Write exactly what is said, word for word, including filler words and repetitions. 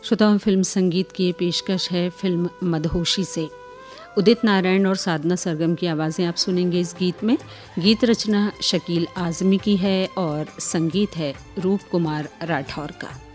श्रोताओं, फिल्म संगीत की ये पेशकश है फिल्म मदहोशी से। उदित नारायण और साधना सरगम की आवाज़ें आप सुनेंगे इस गीत में। गीत रचना शकील आज़मी की है और संगीत है रूप कुमार राठौर का।